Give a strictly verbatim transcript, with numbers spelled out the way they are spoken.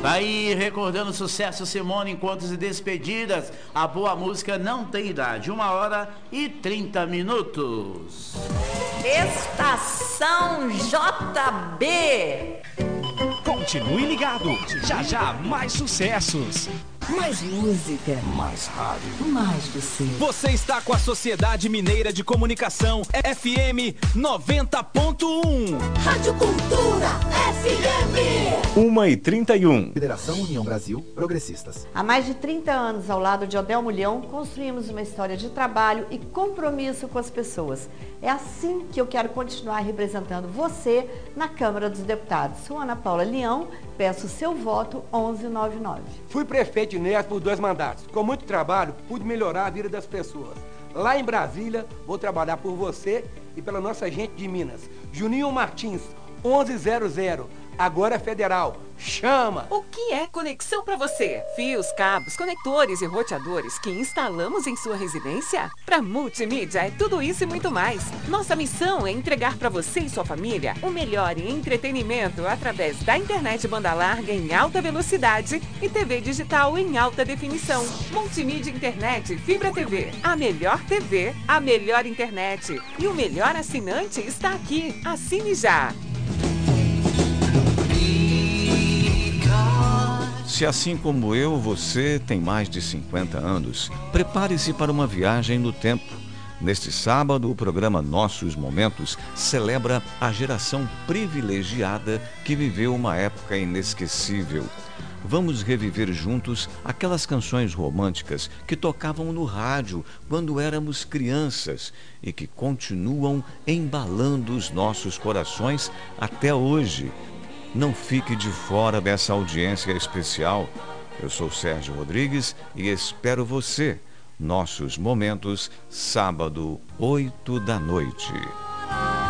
Aí, recordando o sucesso Simone, Encontros e Despedidas, a boa música não tem idade, uma hora e trinta minutos. Estação J B. Continue ligado, já já mais sucessos. Mais música. Mais rádio. Mais você. Você está com a Sociedade Mineira de Comunicação, F M noventa ponto um. Rádio Cultura, F M. uma e trinta e um. Federação União Brasil Progressistas. Há mais de trinta anos, ao lado de Odel Mulhão, construímos uma história de trabalho e compromisso com as pessoas. É assim que eu quero continuar representando você na Câmara dos Deputados. Sou Ana Paula Leão, peço seu voto onze noventa e nove. Fui prefeito de Inés por dois mandatos. Com muito trabalho, pude melhorar a vida das pessoas. Lá em Brasília, vou trabalhar por você e pela nossa gente de Minas. Juninho Martins, onze zero zero. Agora é federal. Chama! O que é conexão para você? Fios, cabos, conectores e roteadores que instalamos em sua residência? Para Multimídia é tudo isso e muito mais. Nossa missão é entregar para você e sua família o melhor em entretenimento através da internet banda larga em alta velocidade e T V digital em alta definição. Multimídia Internet Fibra T V. A melhor T V, a melhor internet. E o melhor assinante está aqui. Assine já! Se assim como eu, você tem mais de cinquenta anos, prepare-se para uma viagem no tempo. Neste sábado, o programa Nossos Momentos celebra a geração privilegiada que viveu uma época inesquecível. Vamos reviver juntos aquelas canções românticas que tocavam no rádio quando éramos crianças e que continuam embalando os nossos corações até hoje. Não fique de fora dessa audiência especial. Eu sou Sérgio Rodrigues e espero você. Nossos Momentos, sábado, oito da noite.